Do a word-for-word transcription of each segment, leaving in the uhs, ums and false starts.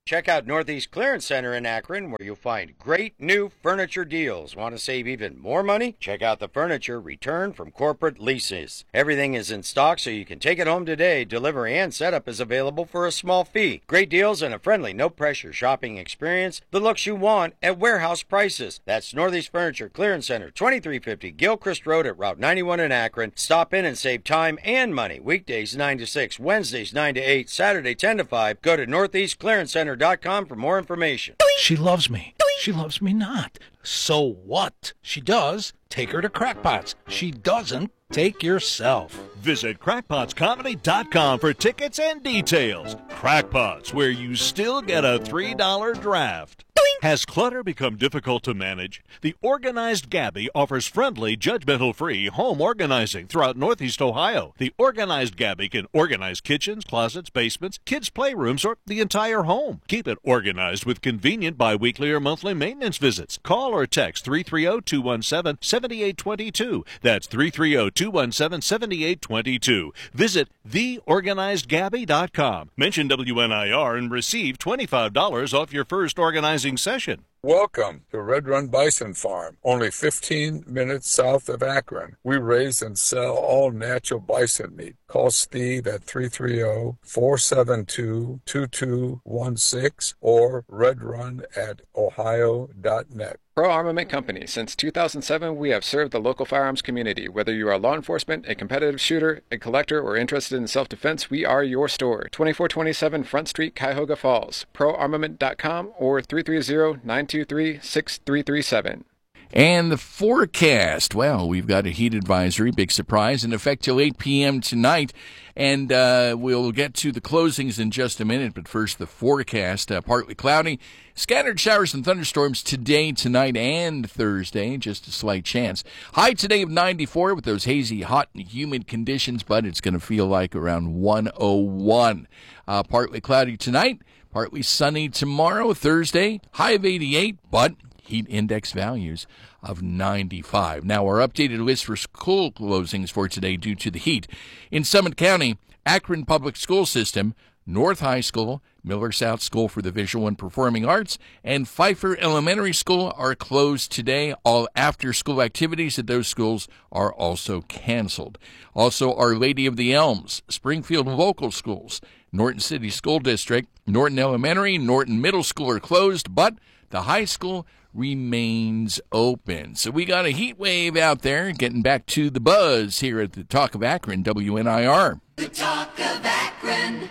Check out Northeast Clearance Center in Akron, where you'll find great new furniture deals. Want to save even more money? Check out the furniture returned from corporate leases. Everything is in stock, so you can take it home today. Delivery and setup is available for a small fee. Great deals and a friendly, no-pressure shopping experience. The looks you want at warehouse prices. That's Northeast Furniture Clearance Center, twenty-three fifty Gilchrist Road at Route ninety-one in Akron. Stop in and save time and money. Weekdays nine to six, Wednesdays nine to eight, Saturday ten to five. Go to northeast clearance center dot com for more information. She loves me. She loves me not. So what? She does. Take her to Crackpots. She doesn't. Take yourself. Visit crackpots comedy dot com for tickets and details. Crackpots, where you still get a three dollar draft. Has clutter become difficult to manage? The Organized Gabby offers friendly, judgmental-free home organizing throughout Northeast Ohio. The Organized Gabby can organize kitchens, closets, basements, kids' playrooms, or the entire home. Keep it organized with convenient biweekly or monthly maintenance visits. Call or text three three zero, two one seven, seven eight two two. That's three three zero, two one seven, seven eight two two. Visit the organized gabby dot com. Mention W N I R and receive twenty-five dollars off your first organizing session. Welcome to Red Run Bison Farm, only fifteen minutes south of Akron. We raise and sell all natural bison meat. Call Steve at three three zero, four seven two, two two one six or redrun at ohio dot net. Pro Armament Company. Since two thousand seven, we have served the local firearms community. Whether you are law enforcement, a competitive shooter, a collector, or interested in self-defense, we are your store. twenty-four twenty-seven Front Street, Cuyahoga Falls. pro armament dot com or three three zero, nine two three, six three three seven. And the forecast, well, we've got a heat advisory, big surprise, in effect till eight p.m. tonight. And uh, we'll get to the closings in just a minute. But first, the forecast, uh, partly cloudy. Scattered showers and thunderstorms today, tonight, and Thursday. Just a slight chance. High today of ninety-four with those hazy, hot, and humid conditions, but it's going to feel like around one oh one. Uh, partly cloudy tonight, partly sunny tomorrow, Thursday. High of eighty-eight, but heat index values of ninety-five. Now, our updated list for school closings for today due to the heat. In Summit County, Akron Public School System, North High School, Miller South School for the Visual and Performing Arts, and Pfeiffer Elementary School are closed today. All after-school activities at those schools are also canceled. Also, Our Lady of the Elms, Springfield Local Schools, Norton City School District, Norton Elementary, Norton Middle School are closed, but the high school remains open. So we got a heat wave out there. Getting back to the buzz here at the Talk of Akron, W N I R. The Talk of Akron.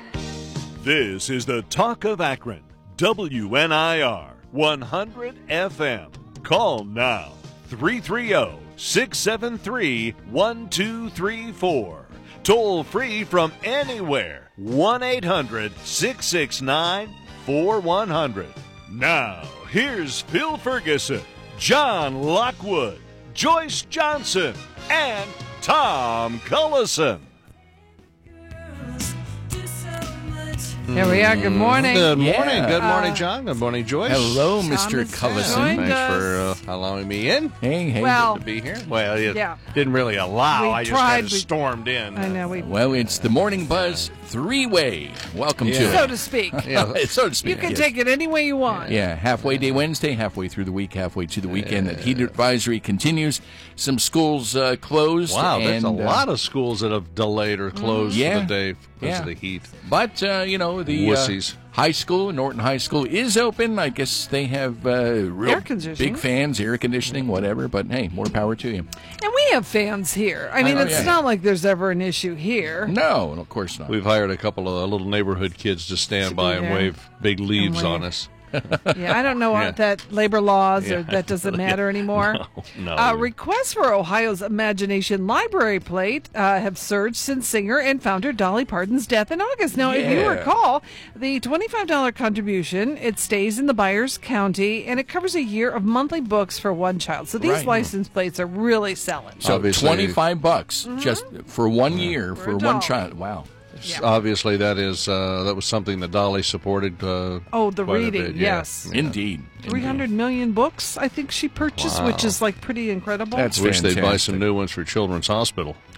This is the Talk of Akron, W N I R, one hundred F M. Call now, three three zero, six seven three, one two three four. Toll free from anywhere, one eight hundred, six six nine, four one zero zero. Now, here's Phil Ferguson, John Lockwood, Joyce Johnson, and Tom Cullison. Here we are. Good morning. Good morning. Yeah. Good morning, Uh, John. Good morning, Joyce. Hello, Tom Mister has Cullison. joined Thanks us. for uh, allowing me in. Hey, hey. Well, To be here. Well, it Yeah. didn't really allow. We I just tried, kind of we- stormed in. I know we, Well, it's the Morning Buzz three-way. Welcome to Yeah. so it. to speak. Yeah. So to speak. You can yes. take it any way you want. Yeah, halfway day Wednesday, halfway through the week, halfway to the weekend. That heat advisory continues. Some schools uh, closed. Wow, there's and, a uh, lot of schools that have delayed or closed Yeah. for the day because Yeah. of the heat. But, uh, you know, the uh, Wussies. high school, Norton High School, is open. I guess they have uh, real Air conditioning. big fans, air conditioning, whatever. But, hey, more power to you. And we have fans here. I mean, know, it's yeah. not like there's ever an issue here. No, of course not. We've hired a couple of little neighborhood kids to stand To by be and there. wave big leaves wave. on us. Yeah, I don't know Yeah. what that labor laws Yeah. or that doesn't matter anymore. No, no. Uh, requests for Ohio's Imagination Library Plate uh, have surged since singer and founder Dolly Parton's death in August. Now, if you Yeah. recall, the twenty-five dollars contribution, it stays in the buyer's county, and it covers a year of monthly books for one child. So these Right. license plates are really selling. So Obviously- twenty-five bucks just for one year for, For a one dollar. child. Wow. Yeah. Obviously, that is uh, that was something that Dolly supported. Uh, Oh, the quite a reading, bit, yeah. yes. Yeah. Indeed. three hundred million books, I think she purchased, Wow. which is like pretty incredible. That's Wish they'd buy fantastic. some new ones for Children's Hospital.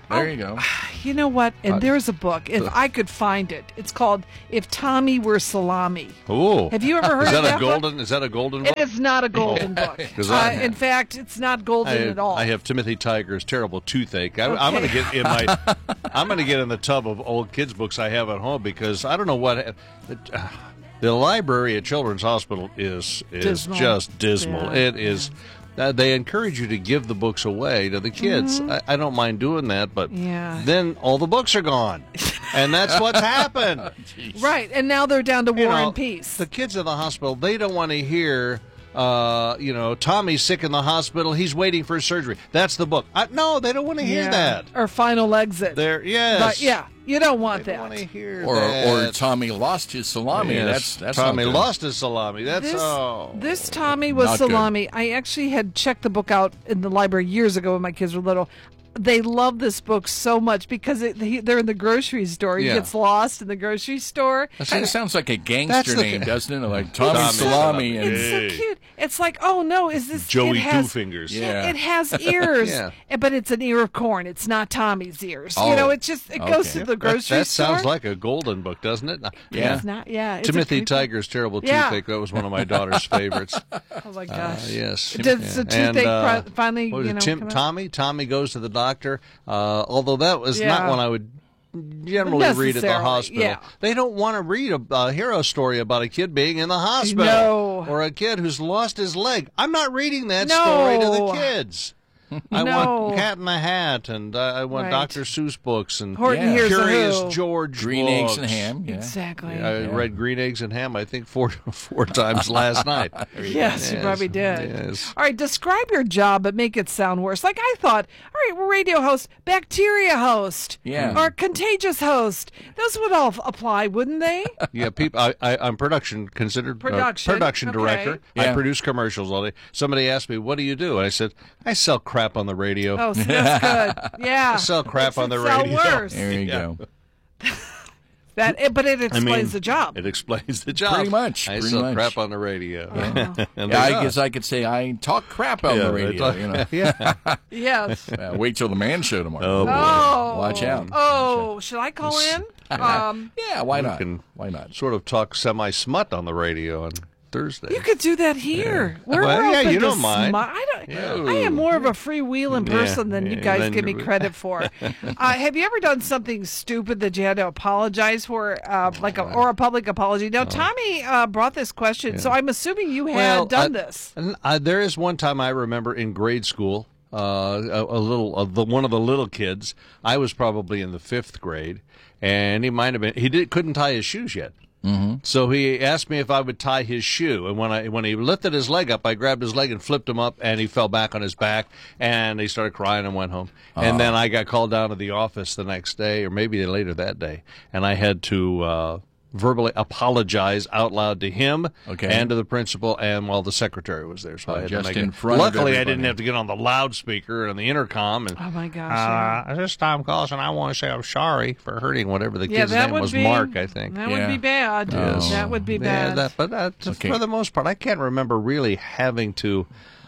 There you go. You know what? And Uh, there's a book. If I could find it, it's called "If Tommy Were Salami." Oh, Have you ever heard is that of that a golden? Book? Is that a golden It book? is not a golden book. 'Cause Uh, I- in fact, it's not golden I, at all. I have Timothy Tiger's terrible toothache. I, I'm Okay. going to get in my. I'm going to get in the tub of old kids' books I have at home because I don't know what. It, uh, the library at Children's Hospital is is Dismal. just dismal. Yeah, it is. Uh, they encourage you to give the books away to the kids. Mhm. I, I don't mind doing that, but Yeah. then all the books are gone, and that's what's happened. Right, and now they're down to War You know, and Peace. The kids in the hospital, they don't want to hear, uh, you know, Tommy's sick in the hospital. He's waiting for surgery. That's the book. I, no, they don't want to hear Yeah. that. Or Final Exit. They're, yes. But yeah, you don't want They that. don't want to hear Or that. or Tommy lost his salami. Yes. That's that's Tommy not good. lost his salami. That's This, oh. this Tommy was Not good. salami. I actually had checked the book out in the library years ago when my kids were little. They love this book so much because it, he, they're in the grocery store. He Yeah. gets lost in the grocery store. That kind of sounds like a That's gangster the name, thing. doesn't it? Like Tommy, Tommy Salami. Salami. And, It's Hey. so cute. It's like, oh no, is this Joey it has, Two Fingers. Yeah. It has ears, Yeah. but it's an ear of corn. It's not Tommy's ears. Oh, You know, it just it goes okay. to the That, grocery that store. sounds like a golden book, doesn't it? Yeah. It's not. Yeah, it's a Timothy creepy- Tiger's terrible Yeah. toothache. That was one of my daughter's favorites. Oh my gosh. Uh, yes. Does the And, toothache uh, pri- finally, what was you it, know, Tim, come out? Tommy? Tommy goes to the doctor. Uh, although that was Yeah. not one I would generally read at the Necessarily, hospital. yeah. They don't want to read a, a hero story about a kid being in the hospital No. or a kid who's lost his leg. I'm not reading that No. story to the kids. I No. want Cat in the Hat, and uh, I want Right. Doctor Seuss books and Horton Yeah. Hears a Curious Who. George Green books. eggs and ham. Yeah. Exactly. I read Green Eggs and Ham, I think, four four times last night. Yes, you Yes, probably did. yes. All right, describe your job, but make it sound worse. Like I thought, all right, we're radio host, bacteria host, Yeah. or contagious host. Those would all apply, wouldn't they? Yeah, people. I, I, I'm production considered uh, Production, production okay. director. Yeah. I produce commercials all day. Somebody asked me, "What do you do?" And I said, "I sell crap on the radio." Oh, so that's good. Yeah. I sell crap Makes on it the sound radio. worse. There you Yeah. go. That, it- but it I explains mean, the job. It explains the job. Pretty much, I pretty sell much. crap on the radio. And Yeah, I they guess I could say I talk crap on Yeah, the they radio. talk- you know. yeah. Yes. Uh, wait till the man show tomorrow. Oh, boy. Oh. Watch out. Oh, should I call in? Um, Yeah, why We not? can Why not? Sort of talk semi smut on the radio on Thursday. you could do that here. We're, Well, we're yeah, open you to don't mind. smi- I don't. Yeah. I am more of a freewheeling Yeah, person than you yeah, guys then give me you're- credit for. uh, have you ever done something stupid that you had to apologize for, uh, like a, or a public apology? Now, Tommy uh, brought this question, so I'm assuming you had Well, done I- this. and I, there is one time I remember in grade school, uh, a, a little, uh, the one of the little kids. I was probably in the fifth grade, and he might have been. He did couldn't tie his shoes yet. Mm-hmm. So he asked me if I would tie his shoe, and when I when he lifted his leg up, I grabbed his leg and flipped him up, and he fell back on his back, and he started crying and went home. And then I got called down to the office the next day, or maybe later that day, and I had to uh, verbally apologize out loud to him Okay. and to the principal, and while the secretary was there. So Oh, I had just to make in it. front of Luckily, I everybody. didn't have to get on the loudspeaker and the intercom. And, Oh my gosh! yeah. uh, this time, calls, and I want to say I'm sorry for hurting whatever the Yeah, kid's that name would was. be Mark, I think. That Yeah. would be bad. Yes. That would be Yeah, bad. that, but uh, t- Okay. for the most part, I can't remember really having to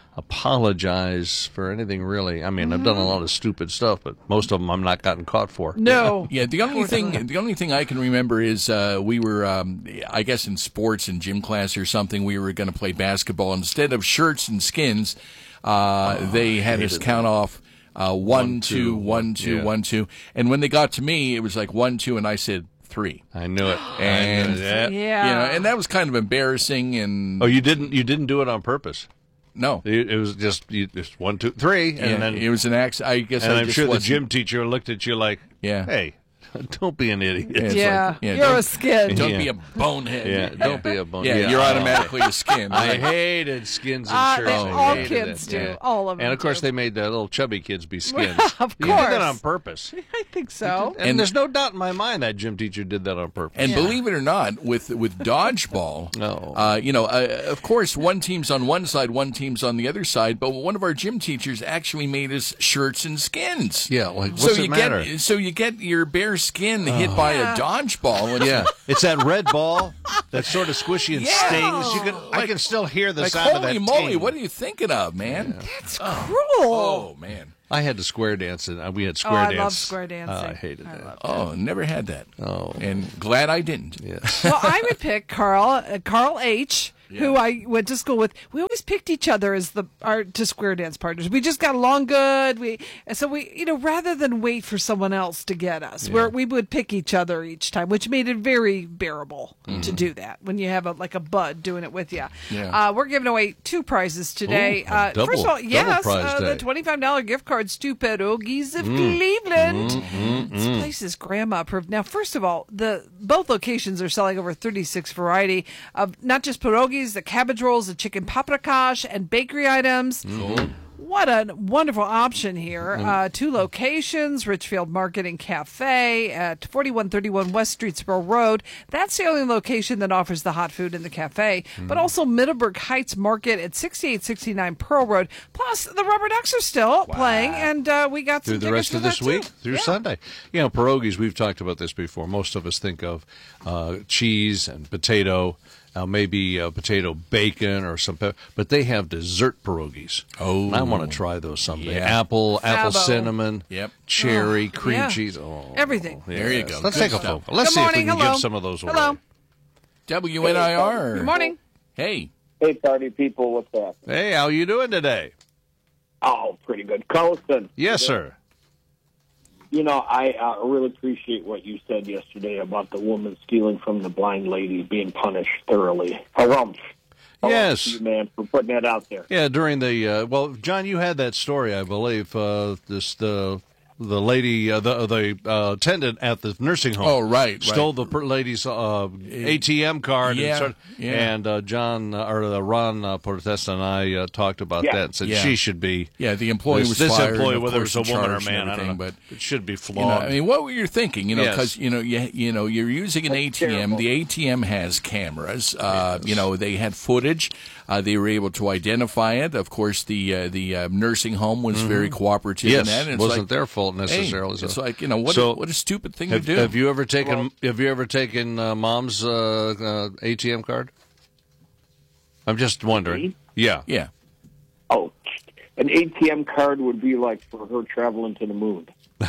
apologize for anything really. I mean, I've done a lot of stupid stuff, but most of them I'm not gotten caught for. no. Yeah, the only thing the only thing I can remember is uh, we were, um, I guess, in sports in gym class or something. We were going to play basketball. Instead of shirts and skins, uh, they had us count off uh, one, two, one, two, yeah. one, two. And when they got to me, it was like one, two, and I said three. I knew it. And I knew it. Yeah. You know, and that was kind of embarrassing. And Oh, you didn't you didn't do it on purpose. no, It, it was just you, just one, two, three, and yeah, then it was an accident. I guess and I I'm just sure the wasn't- gym teacher looked at you like, Yeah. hey, don't be an idiot. It's yeah. like, yeah, You're don't- a skid. Don't Yeah. be a bonehead. Yeah, don't be a bone. Yeah, you're oh. automatically a skin. I hated skins and Uh, shirts. they- I all hated kids it. do. Yeah. All of them And of course, do. they made the little chubby kids be skins. Of You did that course. on purpose. I think so. And, And- there's no doubt in my mind that gym teacher did that on purpose. And believe it or not, with with dodgeball, No. uh, you know, uh, of course, one team's on one side, one team's on the other side. But one of our gym teachers actually made us shirts and skins. Yeah, like, what's so it you matter? get so you get your bare skin hit by a dodgeball. And Yeah, it's that red ball that's sort of squishy and Yeah. stings. You can, I Like- can still hear the like, sound of holy that moly, ting. what are you thinking of, man? That's cruel. Oh man. I had to square dance, and uh, we had Oh, square I dance. love square dancing. Uh, I hated I that. love Oh, never had that. Oh, and glad I didn't. Yeah. Well, I would pick Carl, uh, Carl H., who I went to school with. We always picked each other as the our to square dance partners. We just got along good. We and so we, you know, rather than wait for someone else to get us, Yeah. where we would pick each other each time, which made it very bearable to Mhm. do that when you have a like a bud doing it with you. Yeah. Uh, we're giving away two prizes today. Ooh, a uh, double- first of all, double yes, prize uh, the day. twenty-five dollars gift cards to Pierogies of Mm. Cleveland. Mm, mm, This mm. place is grandma approved. Now, first of all, the both locations are selling over thirty-six variety of not just pierogies, the cabbage rolls, the chicken paprikash, and bakery items. What a wonderful option here. Uh, two locations, Richfield Market and Cafe at forty-one thirty-one West Streetsboro Road. That's the only location that offers the hot food in the cafe. But also Middleburg Heights Market at sixty-eight sixty-nine Pearl Road. Plus, the Rubber Ducks are still playing, and uh, we got some Through the tickets rest for of this that, week, too. through Yeah. Sunday. You know, pierogies, we've talked about this before. Most of us think of uh, cheese and potato, uh, maybe uh, potato bacon or some, pe- but they have dessert pierogies. Oh. And I want to try those someday. Yeah. Apple, apple Fabo. cinnamon, Yep. cherry, Oh, cream yeah. cheese. Oh, Everything. There you yes. go. Let's Good take a stuff. phone. Let's Good see morning. if we can Hello. give some of those away. Hello. W N I R. Good morning. Hey. Hey, party people, what's up? Hey, how you doing today? Oh, pretty good. Carlson. Yes, sir. You know, I uh, really appreciate what you said yesterday about the woman stealing from the blind lady being punished thoroughly. Harumph. Yes. You, man, for putting that out there. Yeah, during the uh, well, John, you had that story, I believe. Uh, this the the lady, uh, the the uh, attendant at the nursing home. Oh, right, stole right. the per- lady's uh, A T M card. Yeah, and, started, yeah. and uh, John uh, or uh, Ron uh, Portesta and I uh, talked about Yeah. that and said Yeah. she should be. Yeah, the employee this, was this fired, employee, and of whether it course was a in woman or charge and man, I don't know, everything, but it should be You know, flogged. I mean, what were you thinking? You know, Yes. because you know, you you know, you're using an That's A T M. terrible. The A T M has cameras. Uh, You know, they had footage. Uh, they were able to identify it. Of course, the uh, the uh, nursing home was very cooperative yes, in that. And it's wasn't like, their fault hey, necessarily. so. it's like you know, what So- a, what a stupid thing Have, to do. have you ever taken Have you ever taken uh, mom's uh, uh, A T M card? I'm just wondering. Me? Yeah. Yeah. Oh, an A T M card would be like for her traveling to the moon.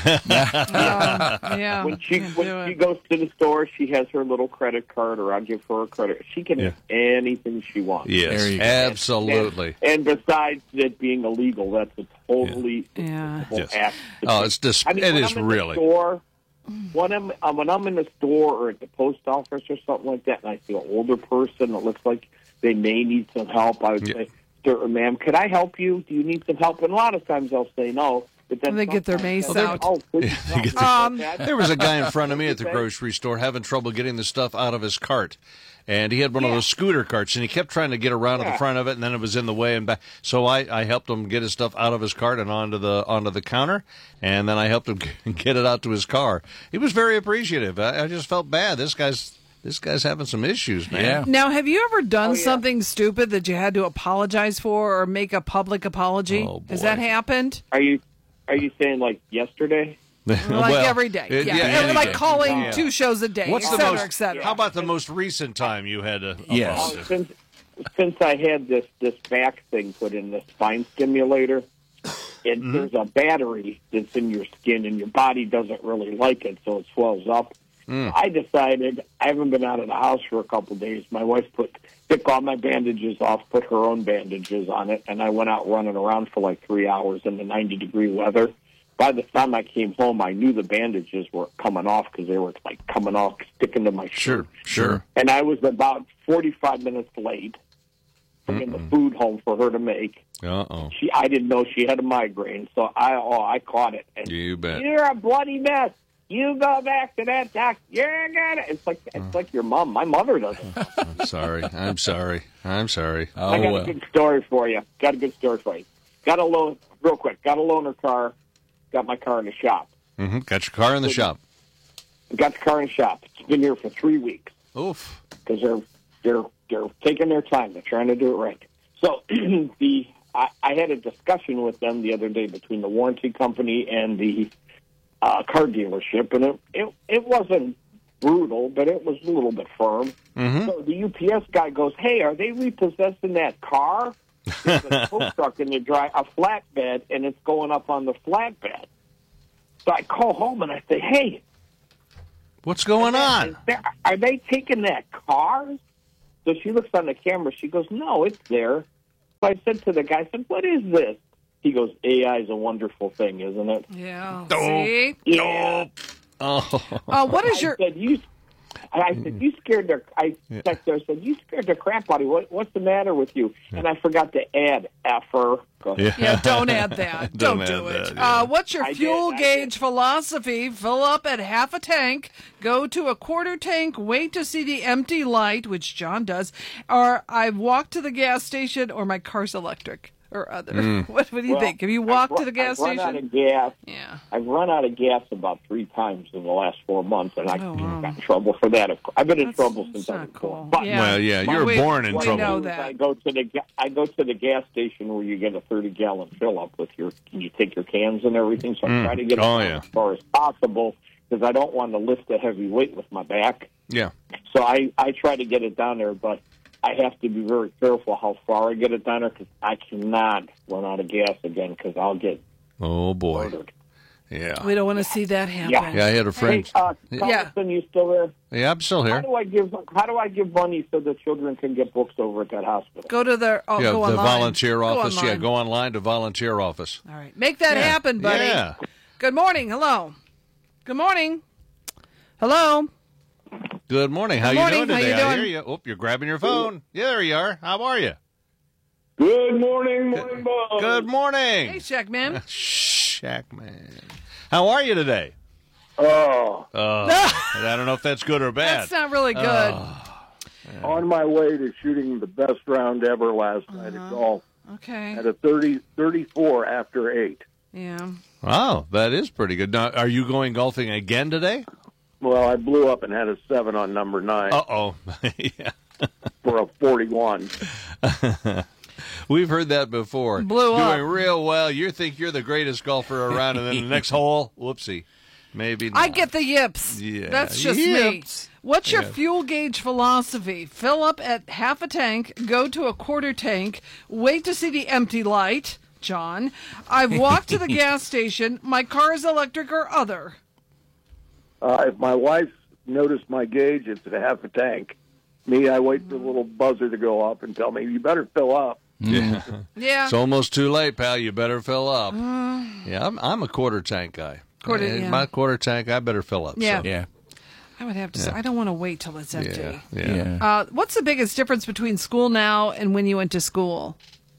Yeah. When she can't when do she it. goes to the store, she has her little credit card, or I give her a credit. She can have anything she wants. Yes. There you go. Absolutely. And, and besides it being illegal, that's a totally Yeah. acceptable Yes. act. Oh, it's dis- I mean, it when is I'm in really. The store, when I'm uh, when I'm in the store or at the post office or something like that, and I see an older person that looks like they may need some help, I would Yeah. say, "Sir, ma'am, could I help you? Do you need some help?" And a lot of times they'll say no. But then And they get their sometimes mace they'll say, out. Oh, please help me with Um, that." There was a guy in front of me at the Okay. grocery store having trouble getting the stuff out of his cart. And he had one of Yeah. those scooter carts, and he kept trying to get around to the Yeah. front of it, and then it was in the way and back. So I, I helped him get his stuff out of his cart and onto the onto the counter, and then I helped him get it out to his car. He was very appreciative. I, I just felt bad. This guy's this guy's having some issues, man. Yeah. Now, have you ever done Oh, yeah. something stupid that you had to apologize for or make a public apology? Oh, Has boy. that happened? Are you are you saying like yesterday? Like Well, every day. it- yeah. yeah, And any like day. calling Yeah. two shows a day, What's et the cetera, most? et cetera. How about the most recent time you had to? Yes. Oh, apologize? since since I had this this back thing put in, the spine stimulator, and Mm-hmm. there's a battery that's in your skin, and your body doesn't really like it, so it swells up. Mm. I decided I haven't been out of the house for a couple of days. My wife put took all my bandages off, put her own bandages on it, and I went out running around for like three hours in the ninety degree weather. By the time I came home, I knew the bandages were coming off because they were like coming off, sticking to my shirt. Sure, sure. And I was about forty-five minutes late bringing the food home for her to make. Uh oh. She, I didn't know she had a migraine, so I, oh, I caught it. And You bet. you're a bloody mess. You go back to that doctor. You're gonna. It's like it's like your mom. My mother doesn't. I'm sorry. I'm sorry. I'm sorry. Oh, I got well. a good story for you. Got a good story for you. Got a loan real quick. Got a loaner car. Got my car in the shop. hmm Got your car in the shop. Got the car in the shop. It's been here for three weeks. Oof. Because they're they're they're taking their time. They're trying to do it right. So the I, I had a discussion with them the other day between the warranty company and the uh, car dealership, and it, it it wasn't brutal, but it was a little bit firm. Mm-hmm. So the U P S guy goes, "Hey, are they repossessing that car?" there's a tow truck in the dry, a flatbed, and it's going up on the flatbed. So I call home and I say, hey, what's going on? Is there, are they taking that car? So she looks on the camera. She goes, no, it's there. So I said to the guy, I said, what is this? He goes, A I is a wonderful thing, isn't it? Yeah. No. See? Yeah. Oh. Uh, what is I your... said, you, I said, you scared the... I texted her, I said, you scared the crap out of you. What, what's the matter with you? And I forgot to add effer. Yeah. Yeah, don't add that. Don't, Don't do add it. that, yeah. uh, what's your I fuel did, I gauge did. philosophy? Fill up at half a tank, go to a quarter tank, wait to see the empty light, which John does, or I've walked to the gas station, or my car's electric. Or other. Mm. What, what do you Well, think? Have you walked I've to the run- gas I've run station? out of gas. Yeah. I've run out of gas about three times in the last four months, and I Oh, wow. got in trouble for that. Of course. I've been in That's- trouble that's since I not was cool. born. But Yeah. Well, yeah, you were We- born in we trouble. know is that. I go to the ga- I go to the gas station where you get a thirty gallon fill up with your you take your cans and everything. So I try to get it Oh, down yeah. as far as possible because I don't want to lift a heavy weight with my back. Yeah. So I I try to get it down there, but I have to be very careful how far I get it down there because I cannot run out of gas again because I'll get Oh, boy. murdered. Yeah. We don't want to see that happen. Yeah. Yeah, I had a friend. Hey, uh, Yeah. Carlson, you still there? Yeah, I'm still How here. do I give How do I give money so the children can get books over at that hospital? Go to the, oh, Yeah, go the online. volunteer Go office. Yeah, online. go online to volunteer office. All right. Make that Yeah. happen, buddy. Yeah. Good morning. Hello. Good morning. Hello. Good morning. How Good you morning. doing How today? you I doing? hear you. Oh, you're grabbing your phone. Yeah, there you are. How are you? Good morning, morning, boss. Good morning. Hey, Shack Man. Shack man. How are you today? Oh, Uh, I don't know if that's good or bad. That's not really good. Uh, on my way to shooting the best round ever last night at golf Okay. at a thirty, thirty-four after eight. Yeah. Wow, that is pretty good. Now, are you going golfing again today? Well, I blew up and had a seven on number nine Uh-oh. Yeah. for a forty-one. We've heard that before. Blew up. Doing real well. You think you're the greatest golfer around, and then the next hole, whoopsie. Maybe not. I get the yips. Yeah, That's just yips. me. What's your Yeah. fuel gauge philosophy? Fill up at half a tank, go to a quarter tank, wait to see the empty light, John. I've walked to the gas station. My car is electric or other. Uh, if my wife noticed my gauge, it's at half a tank. Me, I wait for the little buzzer to go up and tell me, you better fill up. Yeah. Yeah. It's almost too late, pal. You better fill up. yeah, I'm, I'm a quarter tank guy. Quarter- Uh, yeah. My quarter tank, I better fill up. Yeah. So. Yeah. I would have to say, I don't want to wait till it's empty. Yeah. Yeah. Yeah. Uh, what's the biggest difference between school now and when you went to school?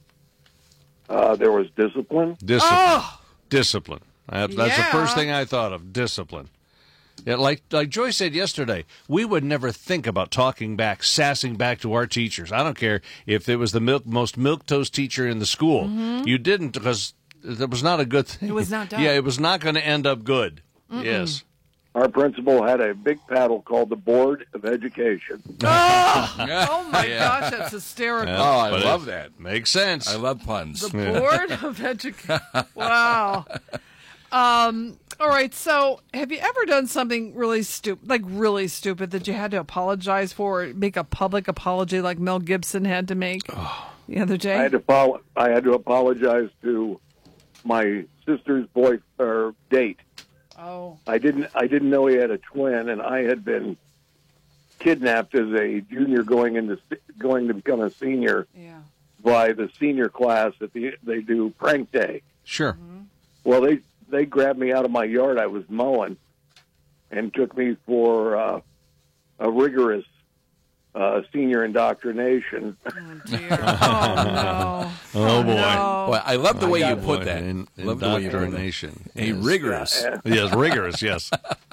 Uh, there was discipline. Discipline. Oh, Discipline. That's, that's the Yeah. first thing I thought of. Discipline. Yeah, like like Joyce said yesterday, we would never think about talking back, sassing back to our teachers. I don't care if it was the milk, most milquetoast teacher in the school. You didn't because it was not a good thing. It was not done. Yeah, it was not going to end up good. Yes. Our principal had a big paddle called the Board of Education. oh my gosh, that's hysterical. Oh, I But love it that. Makes sense. I love puns. The Board of Education. Wow. Um, all right, so have you ever done something really stupid, like really stupid, that you had to apologize for, or make a public apology like Mel Gibson had to make the other day? I had to follow, I had to apologize to my sister's boy or date. oh, I didn't I didn't know he had a twin, and I had been kidnapped as a junior going into going to become a senior yeah. by the senior class at the they do prank day. Sure. Well, they they grabbed me out of my yard. I was mowing, and took me for uh, a rigorous uh, senior indoctrination. Oh, dear. Oh, no. Oh, boy. No. Well, I love the way you put Boy, that. in- love the way you put that. indoctrination. A rigorous. Yes, rigorous, yes.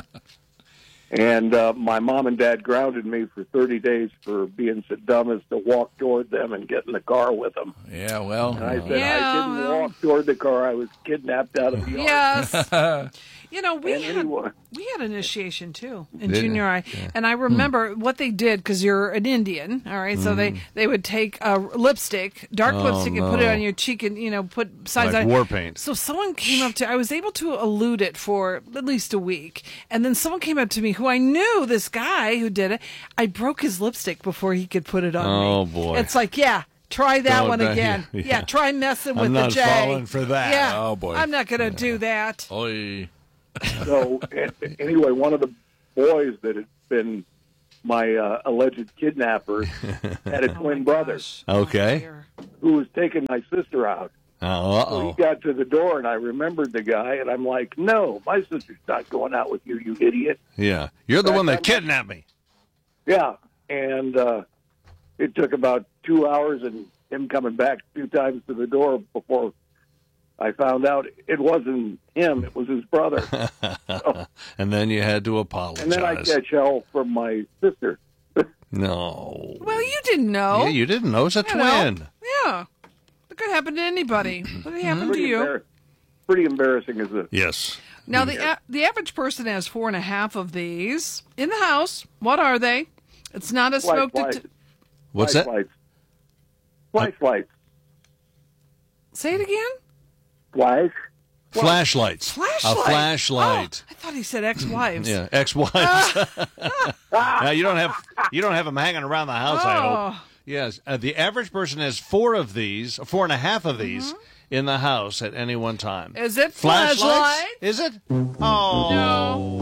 And uh, my mom and dad grounded me for thirty days for being so dumb as to walk toward them and get in the car with them. Yeah, well. And I said, Yeah, I didn't well. walk toward the car. I was kidnapped out of the yard. Yes. You know, we And had anyway. we had initiation too in Did junior you? high, and I remember what they did because you're an Indian, all right. So they they would take a lipstick, dark Oh, lipstick, and put it no. on your cheek, and you know put signs Like on war paint. So someone came up to, I was able to elude it for at least a week, and then someone came up to me who I knew, this guy who did it. I broke his lipstick before he could put it on me. Oh, boy. It's like, yeah. Try that Going one back- again. yeah, Yeah, yeah. try messing I'm with not the J. falling for that. Yeah. Oh, boy. I'm not going to do that. Oy. So a- anyway, one of the boys that had been my uh, alleged kidnapper had a twin brother Okay. who was taking my sister out. Uh So he oh. got to the door, and I remembered the guy, and I'm like, no, my sister's not going out with you, you idiot. Yeah. You're the Back one that on- kidnapped me. Yeah, and uh, it took about two hours and him coming back two times to the door before I found out it wasn't him, it was his brother. So, And then you had to apologize. and then I catch hell from my sister. No. Well, you didn't know. Yeah, you didn't know. It's a You know. twin. Yeah. It could happen to anybody. But it happened to Pretty, you. embar- pretty embarrassing, isn't it? Yes. Now, the a- the average person has four and a half of these in the house. What are they? It's not a Flash smoke lights. detector. What's Flash that? Lights. Flash lights. Say it again? Flash. Flashlights. Flashlight. A flashlight. Oh, I thought he said ex-wives. Yeah, ex-wives. Now you don't have you don't have them hanging around the house. I hope. Oh. Yes, uh, the average person has four of these, four and a half of these in the house at any one time. Is it Flashlights? flashlight? Is it? Oh No.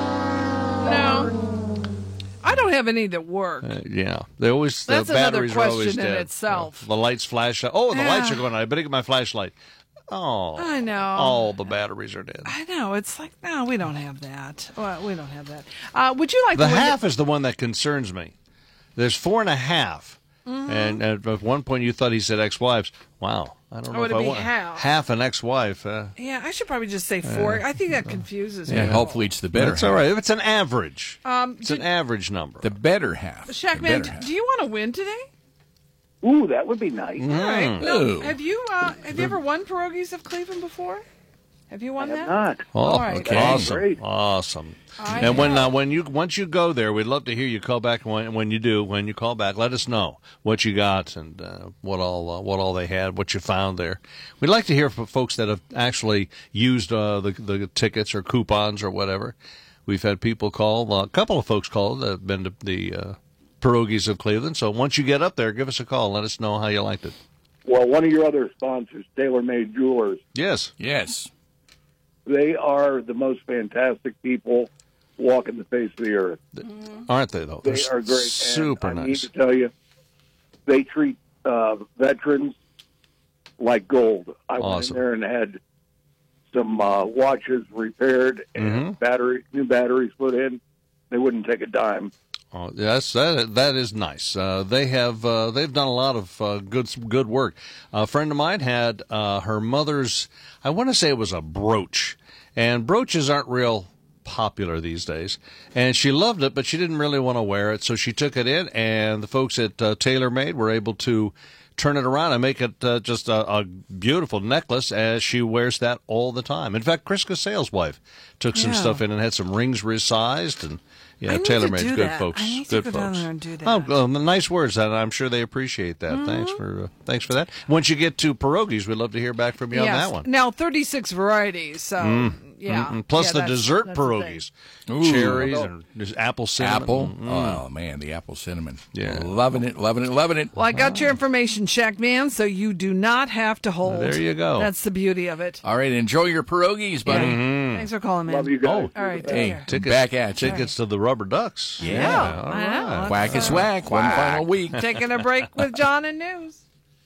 No. I don't have any that work. Uh, yeah, they always the That's another batteries are always question in dead. itself. Yeah. The lights flash. Oh, the lights Yeah. are going on. I better get my flashlight. Oh, I know. All the batteries are dead. I know. It's like, no, we don't have that. Well, we don't have that. Uh, would you like The to win half is the one that concerns me. There's four and a half. Mm-hmm. And at at one point you thought he said ex-wives. Wow. I don't Or know would if it I be want half? half an ex-wife. Uh, Yeah, I should probably just say four. I think that confuses Yeah, me. hopefully it's the better That's all right. If it's an average, Um, it's an average number. The better half. The Shackman, better do, half. do you want to win today? Ooh, that would be nice. All right. No, Ooh. have you uh, have you ever won Pierogies of Cleveland before? Have you won I that? have not. Oh, All right. okay. awesome, Great. awesome. I and when know. uh, when you once you go there, we'd love to hear you call back. When when you do, when you call back, let us know what you got and uh, what all uh, what all they had, what you found there. We'd like to hear from folks that have actually used uh, the the tickets or coupons or whatever. We've had people call. Uh, a couple of folks called that have been to the uh, Pierogies of Cleveland. So once you get up there, give us a call. Let us know how you liked it. Well, one of your other sponsors, TaylorMade Jewelers, Yes. Yes. they are the most fantastic people walking the face of the earth. Aren't they though? They They're are great. Super and I need nice. to tell you, they treat uh, veterans like gold. I went Awesome. in there and had some uh, watches repaired and Mm-hmm. battery new batteries put in. They wouldn't take a dime. Oh, yes, that that is nice. Uh, they have uh, they've done a lot of uh, good good work. A friend of mine had uh, her mother's. I want to say it was a brooch, and brooches aren't real popular these days. And she loved it, but she didn't really want to wear it, so she took it in, and the folks at uh, TaylorMade were able to turn it around and make it uh, just a, a beautiful necklace, as she wears that all the time. In fact, Chris Cassell's wife took some Yeah. stuff in and had some rings resized, and yeah, I need to TaylorMade's do good that. folks. I need to good go folks. down there and do that. Oh, well, nice words, and I'm sure they appreciate that. Mm-hmm. Thanks for uh, thanks for that. Once you get to pierogies, we'd love to hear back from you Yes. on that one. Now thirty-six varieties. So yeah. Mm-mm. Plus Yeah, the that's- dessert that's the thing. pierogies, Ooh. cherries and just apple cinnamon. Apple. Mm. Oh, man, the apple cinnamon. Yeah. Loving it, loving it, loving it. Well, I got your information, Shackman, so you do not have to hold. There you go. That's the beauty of it. All right, enjoy your pierogies, buddy. Mm-hmm. Thanks for calling, man. Love you guys. All right, take Hey, care. Tickets, back at you. tickets to the Rubber Ducks. Yeah, all I know. right. Let's, Whack is uh, whack. One final week. Taking a break with John and News.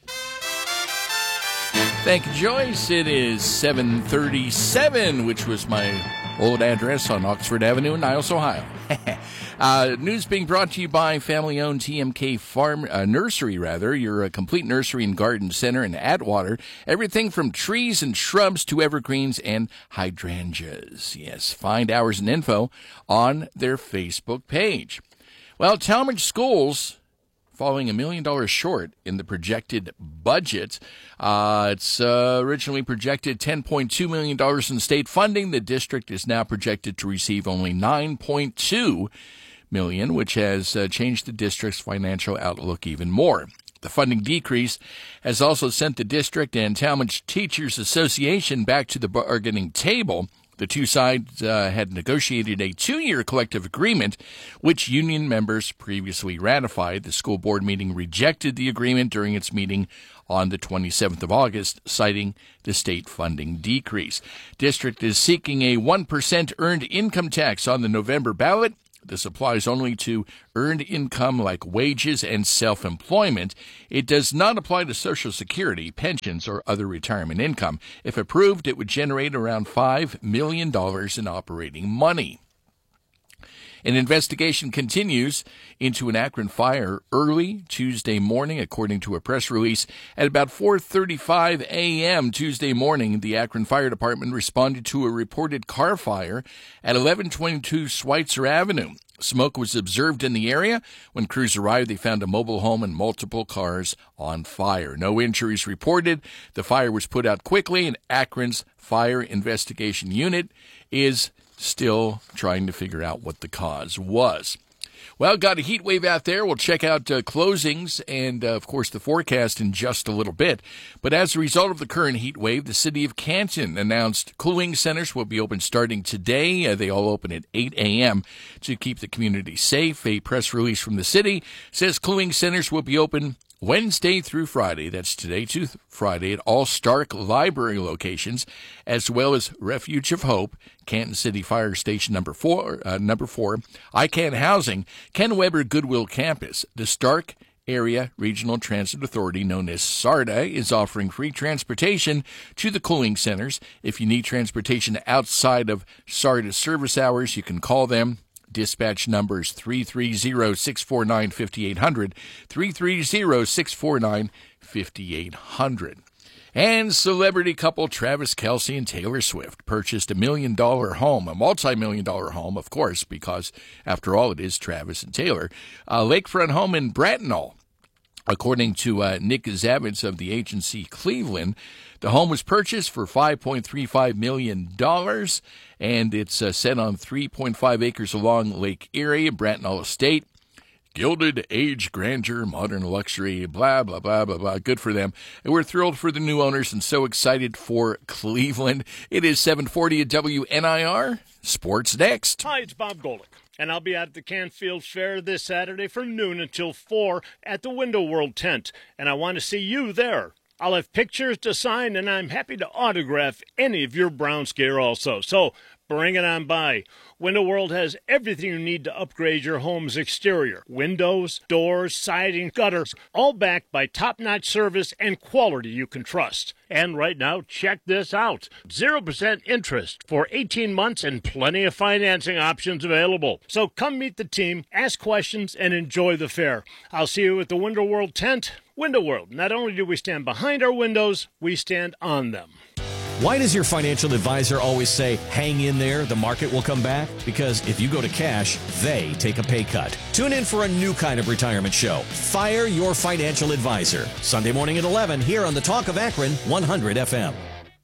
Thank you, Joyce. It is seven thirty-seven, which was my old address on Oxford Avenue in Niles, Ohio. uh, news being brought to you by family-owned T M K Farm uh, Nursery, rather. Your uh, complete nursery and garden center in Atwater. Everything from trees and shrubs to evergreens and hydrangeas. Yes, find hours and info on their Facebook page. Well, Talmadge Schools falling a million dollars short in the projected budget. Uh, it's uh, originally projected ten point two million dollars in state funding. The district is now projected to receive only nine point two million dollars, which has uh, changed the district's financial outlook even more. The funding decrease has also sent the district and Talmadge Teachers Association back to the bargaining table The two sides uh, had negotiated a two-year collective agreement, which union members previously ratified. The school board meeting rejected the agreement during its meeting on the twenty-seventh of August, citing the state funding decrease. District is seeking a one percent earned income tax on the November ballot. This applies only to earned income like wages and self-employment. It does not apply to Social Security, pensions, or other retirement income. If approved, it would generate around five million dollars in operating money. An investigation continues into an Akron fire early Tuesday morning, according to a press release. At about four thirty-five a.m. Tuesday morning, the Akron Fire Department responded to a reported car fire at eleven twenty-two Schweitzer Avenue. Smoke was observed in the area. When crews arrived, they found a mobile home and multiple cars on fire. No injuries reported. The fire was put out quickly, and Akron's Fire Investigation Unit is still trying to figure out what the cause was. Well, got a heat wave out there. We'll check out uh, closings and, uh, of course, the forecast in just a little bit. But as a result of the current heat wave, the city of Canton announced cooling centers will be open starting today. Uh, they all open at eight a.m. to keep the community safe. A press release from the city says cooling centers will be open Wednesday through Friday, that's today to Friday, at all Stark Library locations, as well as Refuge of Hope, Canton City Fire Station number four, uh, number four, I C A N Housing, Ken Weber Goodwill Campus. The Stark Area Regional Transit Authority, known as SARTA, is offering free transportation to the cooling centers. If you need transportation outside of SARTA service hours, you can call them. Dispatch numbers three three zero, six four nine, five eight zero zero, three three zero, six four nine, five eight zero zero. And celebrity couple Travis Kelce and Taylor Swift purchased a million-dollar home, a multi-million dollar home, of course, because, after all, it is Travis and Taylor, a lakefront home in Bracknell. According to uh, Nick Zavitz of the agency Cleveland, the home was purchased for five point three five million dollars, and it's uh, set on three point five acres along Lake Erie, Bracknell Estate. Gilded age, grandeur, modern luxury, blah, blah, blah, blah, blah. Good for them. And we're thrilled for the new owners and so excited for Cleveland. It is seven forty at W N I R. Sports next. Hi, it's Bob Golick, and I'll be at the Canfield Fair this Saturday from noon until four at the Window World tent, and I want to see you there. I'll have pictures to sign, and I'm happy to autograph any of your Browns gear also. So bring it on by. Window World has everything you need to upgrade your home's exterior. Windows, doors, siding, gutters, all backed by top-notch service and quality you can trust. And right now, check this out. zero percent interest for eighteen months and plenty of financing options available. So come meet the team, ask questions, and enjoy the fair. I'll see you at the Window World tent. Window World, not only do we stand behind our windows, we stand on them. Why does your financial advisor always say, hang in there, the market will come back? Because if you go to cash, they take a pay cut. Tune in for a new kind of retirement show, Fire Your Financial Advisor, Sunday morning at eleven here on the Talk of Akron, one hundred F M.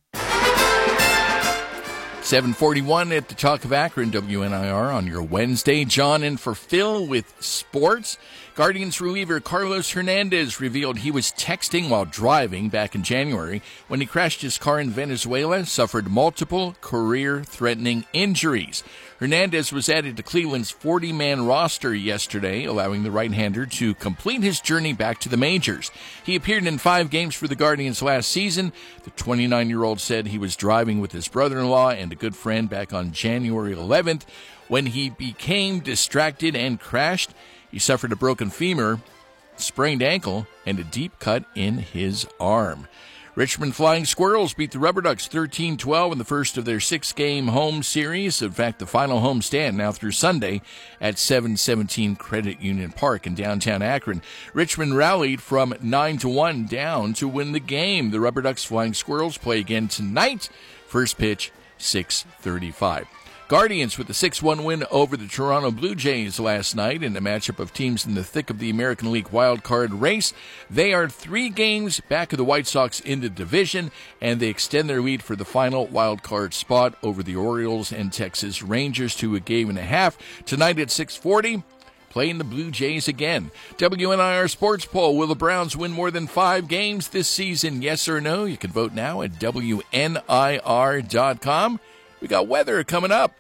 seven forty-one at the Talk of Akron, W N I R on your Wednesday. John in for Phil with sports. Guardians reliever Carlos Hernandez revealed he was texting while driving back in January when he crashed his car in Venezuela, suffered multiple career-threatening injuries. Hernandez was added to Cleveland's forty-man roster yesterday, allowing the right-hander to complete his journey back to the majors. He appeared in five games for the Guardians last season. The twenty-nine-year-old said he was driving with his brother-in-law and a good friend back on January eleventh when he became distracted and crashed. He suffered a broken femur, sprained ankle, and a deep cut in his arm. Richmond Flying Squirrels beat the Rubber Ducks thirteen twelve in the first of their six-game home series. In fact, the final home stand now through Sunday at seven seventeen Credit Union Park in downtown Akron. Richmond rallied from nine to one down to win the game. The Rubber Ducks Flying Squirrels play again tonight. First pitch, six thirty-five. Guardians with a six one win over the Toronto Blue Jays last night in a matchup of teams in the thick of the American League wild card race. They are three games back of the White Sox in the division, and they extend their lead for the final wild card spot over the Orioles and Texas Rangers to a game and a half. Tonight at six forty, playing the Blue Jays again. W N I R Sports Poll, will the Browns win more than five games this season? Yes or no? You can vote now at W N I R dot com. We got weather coming up.